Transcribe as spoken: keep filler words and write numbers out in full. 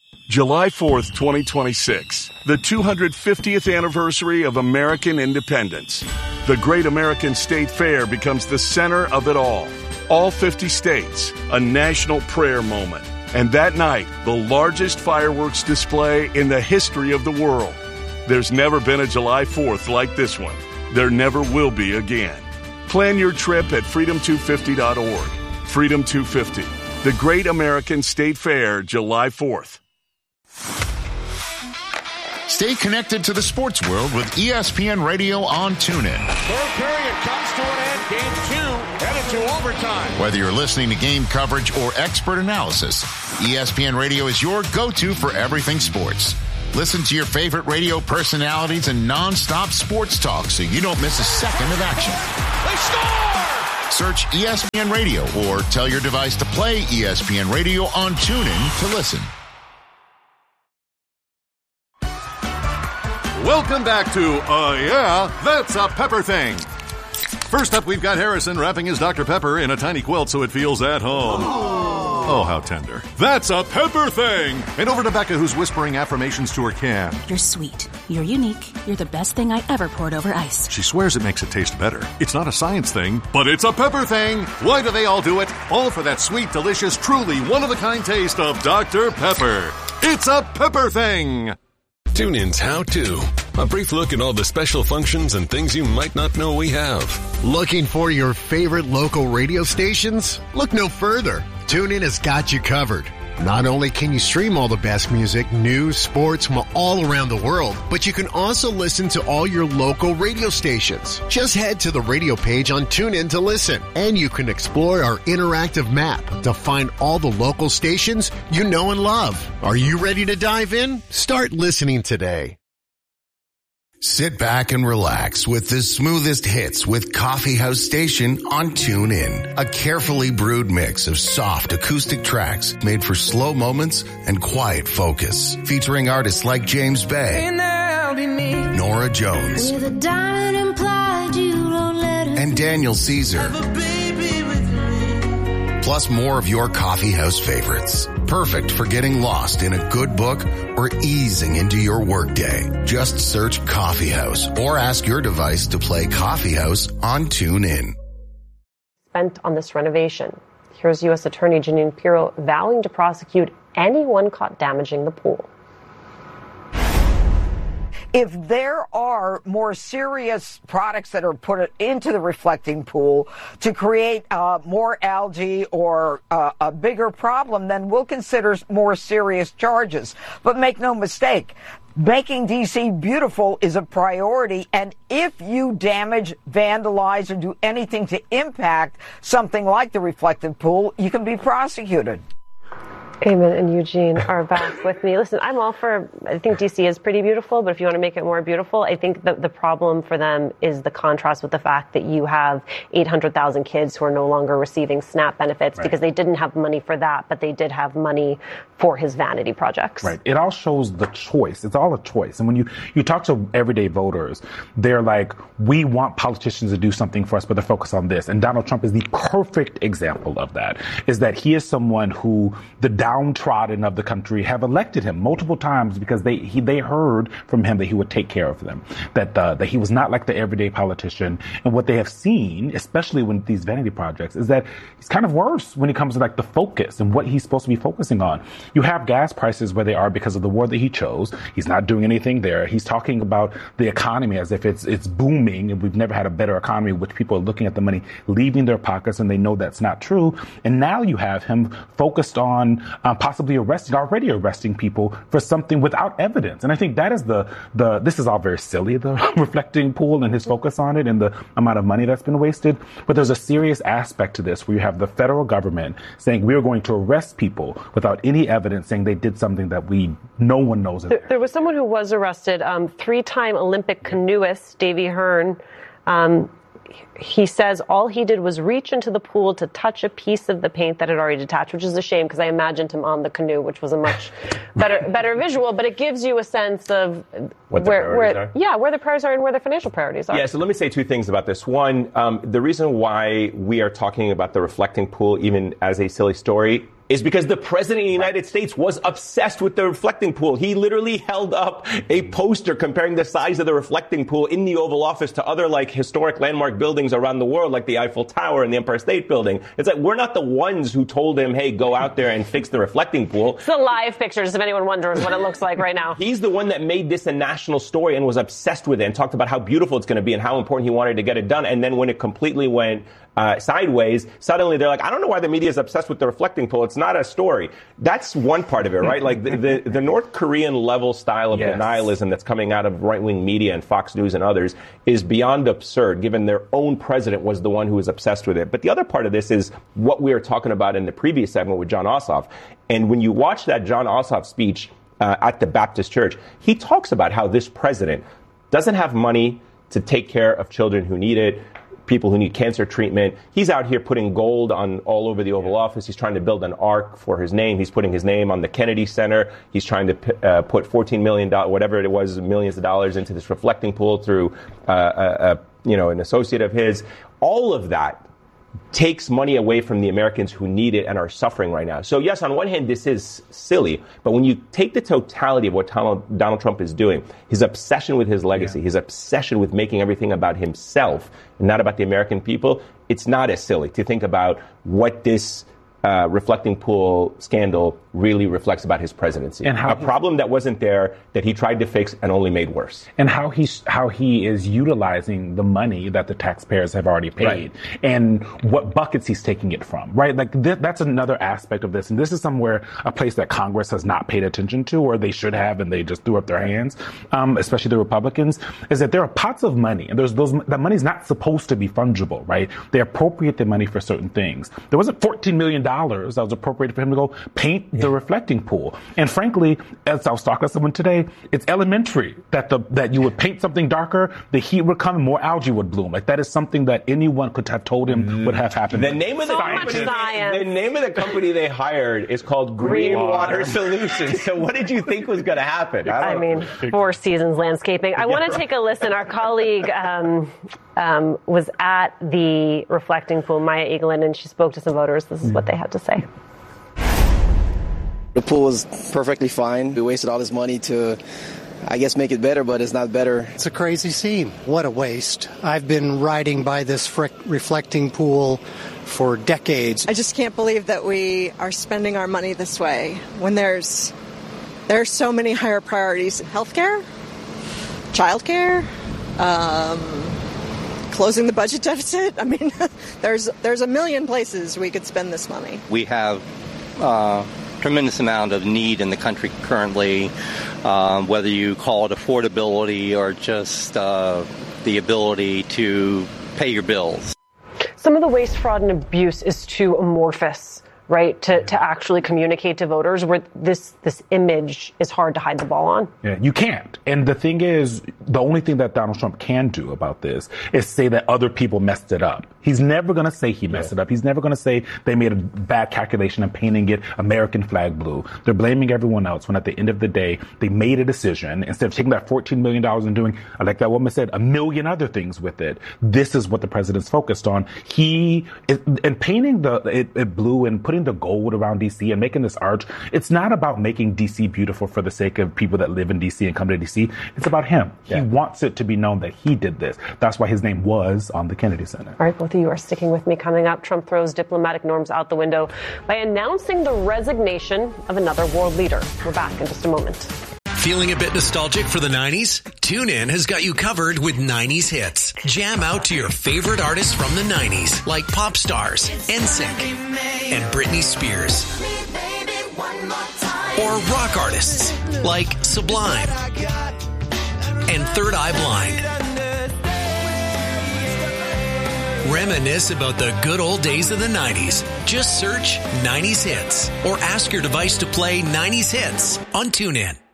July fourth, twenty twenty-six, the two hundred fiftieth anniversary of American independence. The Great American State Fair becomes the center of it all. All fifty states, a national prayer moment. And that night, the largest fireworks display in the history of the world. There's never been a July fourth like this one. There never will be again. Plan your trip at freedom two fifty dot org. Freedom two fifty, the Great American State Fair, July fourth. Stay connected to the sports world with E S P N Radio on TuneIn. Third period comes to an end. Game two headed to overtime. Whether you're listening to game coverage or expert analysis, E S P N Radio is your go-to for everything sports. Listen to your favorite radio personalities and non-stop sports talk so you don't miss a second of action. They score! Search E S P N Radio or tell your device to play E S P N Radio on TuneIn to listen. Welcome back to, uh, yeah, That's a Pepper Thing. First up, we've got Harrison wrapping his Doctor Pepper in a tiny quilt so it feels at home. Oh, how tender. That's a Pepper Thing. And over to Becca, who's whispering affirmations to her can. You're sweet. You're unique. You're the best thing I ever poured over ice. She swears it makes it taste better. It's not a science thing, but it's a pepper thing. Why do they all do it? All for that sweet, delicious, truly one-of-a-kind taste of Doctor Pepper. It's a Pepper Thing. TuneIn's How To. A brief look at all the special functions and things you might not know we have. Looking for your favorite local radio stations? Look no further. TuneIn has got you covered. Not only can you stream all the best music, news, sports from all around the world, but you can also listen to all your local radio stations. Just head to the radio page on TuneIn to listen, and you can explore our interactive map to find all the local stations you know and love. Are you ready to dive in? Start listening today. Sit back and relax with the smoothest hits with Coffee House Station on TuneIn. A carefully brewed mix of soft acoustic tracks made for slow moments and quiet focus. Featuring artists like James Bay, Nora Jones, and Daniel Caesar. Plus more of your coffee house favorites. Perfect for getting lost in a good book or easing into your workday. Just search Coffee House or ask your device to play Coffee House on TuneIn. Spent on this renovation. Here's U S Attorney Jeanine Pirro vowing to prosecute anyone caught damaging the pool. If there are more serious products that are put into the reflecting pool to create uh, more algae or uh, a bigger problem, then we'll consider more serious charges. But make no mistake, making D C beautiful is a priority, and if you damage, vandalize, or do anything to impact something like the reflective pool, you can be prosecuted. Eamon and Eugene are back with me. Listen, I'm all for, I think D C is pretty beautiful, but if you want to make it more beautiful, I think the, the problem for them is the contrast with the fact that you have eight hundred thousand kids who are no longer receiving SNAP benefits, right, because they didn't have money for that, but they did have money for his vanity projects. Right. It all shows the choice. It's all a choice. And when you, you talk to everyday voters, they're like, we want politicians to do something for us, but they're focused on this. And Donald Trump is the perfect example of that, is that he is someone who the downtrodden of the country have elected him multiple times because they he, they heard from him that he would take care of them, that uh, that he was not like the everyday politician. And what they have seen, especially with these vanity projects, is that he's kind of worse when it comes to like the focus and what he's supposed to be focusing on. You have gas prices where they are because of the war that he chose. He's not doing anything there. He's talking about the economy as if it's it's booming and we've never had a better economy, which people are looking at the money leaving their pockets and they know that's not true. And now you have him focused on um, possibly arresting, already arresting people for something without evidence. And I think that is the, the this is all very silly, the reflecting pool and his focus on it and the amount of money that's been wasted. But there's a serious aspect to this where you have the federal government saying we're going to arrest people without any evidence, saying they did something that we no one knows. There, there was someone who was arrested, um, three-time Olympic canoeist Davy Hearn. Um, He says all he did was reach into the pool to touch a piece of the paint that had already detached, which is a shame because I imagined him on the canoe, which was a much better better visual. But it gives you a sense of what the where, priorities where are. yeah, where the priorities are and where the financial priorities are. Yeah, so let me say two things about this. One, um, the reason why we are talking about the reflecting pool, even as a silly story, is because the president of the United States was obsessed with the reflecting pool. He literally held up a poster comparing the size of the reflecting pool in the Oval Office to other like historic landmark buildings around the world, like the Eiffel Tower and the Empire State Building. It's like we're not the ones who told him, hey, go out there and fix the reflecting pool. It's the live pictures, if anyone wonders what it looks like right now. He's the one that made this a national story and was obsessed with it and talked about how beautiful it's going to be and how important he wanted to get it done. And then when it completely went Uh, sideways, suddenly they're like, I don't know why the media is obsessed with the reflecting pool. It's not a story. That's one part of it, right? Like the, the, the North Korean level style of yes. denialism that's coming out of right-wing media and Fox News and others is beyond absurd, given their own president was the one who was obsessed with it. But the other part of this is what we were talking about in the previous segment with Jon Ossoff. And when you watch that Jon Ossoff speech uh, at the Baptist Church, he talks about how this president doesn't have money to take care of children who need it, people who need cancer treatment. He's out here putting gold on all over the Oval Office. He's trying to build an ark for his name. He's putting his name on the Kennedy Center. He's trying to uh, put fourteen million dollars, whatever it was, millions of dollars into this reflecting pool through, uh, a, a, you know, an associate of his. All of that takes money away from the Americans who need it and are suffering right now. So yes, on one hand, this is silly, but when you take the totality of what Donald, Donald Trump is doing, his obsession with his legacy, yeah. his obsession with making everything about himself and not about the American people, it's not as silly to think about what this uh, reflecting pool scandal really reflects about his presidency. And how a problem that wasn't there that he tried to fix and only made worse. And how he how he is utilizing the money that the taxpayers have already paid, right. and what buckets he's taking it from. Right, like th- that's another aspect of this, and this is somewhere a place that Congress has not paid attention to, or they should have, and they just threw up their hands. Um, especially the Republicans, is that there are pots of money, and there's those that money's not supposed to be fungible. Right, they appropriate the money for certain things. There wasn't fourteen million dollars that was appropriated for him to go paint yeah. the reflecting pool. And frankly, as I was talking to someone today, it's elementary that the that you would paint something darker, the heat would come, and more algae would bloom. Like that is something that anyone could have told him mm. would have happened. The name of the so company, the name of the company they hired is called Green Water Solutions. So what did you think was going to happen? I, I mean, Four Seasons Landscaping. I want to take a listen. Our colleague um, um, was at the reflecting pool, Maya Egelin, and she spoke to some voters. This is mm. what they had to say. The pool was perfectly fine. We wasted all this money to, I guess, make it better, but it's not better. It's a crazy scene. What a waste. I've been riding by this frick reflecting pool for decades. I just can't believe that we are spending our money this way when there's there's so many higher priorities. Healthcare, childcare, um, closing the budget deficit. I mean, there's there's a million places we could spend this money. We have uh, tremendous amount of need in the country currently, um, whether you call it affordability or just uh, the ability to pay your bills. Some of the waste, fraud, and abuse is too amorphous, right, to, to actually communicate to voters, where this this image is hard to hide the ball on. Yeah, you can't. And the thing is, the only thing that Donald Trump can do about this is say that other people messed it up. He's never going to say he messed yeah. it up. He's never going to say they made a bad calculation of painting it American flag blue. They're blaming everyone else when at the end of the day, they made a decision. Instead of taking that fourteen million dollars and doing, like that woman said, a million other things with it. This is what the president's focused on. He, and painting the it, it blue and putting the gold around D C and making this arch, it's not about making D C beautiful for the sake of people that live in D C and come to D C. It's about him. Yeah. He wants it to be known that he did this. That's why his name was on the Kennedy Center. All right, both of you are sticking with me. Coming up, Trump throws diplomatic norms out the window by announcing the resignation of another world leader. We're back in just a moment. Feeling a bit nostalgic for the nineties? TuneIn has got you covered with nineties hits. Jam out to your favorite artists from the nineties, like pop stars, N Sync, and Britney Spears. Or rock artists, like Sublime and Third Eye Blind. Reminisce about the good old days of the nineties. Just search nineties hits or ask your device to play nineties hits on TuneIn.